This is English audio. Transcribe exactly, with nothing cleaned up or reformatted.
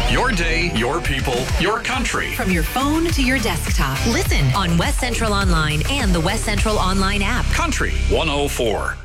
Your day, your people, your country. From your phone to your desktop. Listen on West Central Online and the West Central Online app. Country one oh four.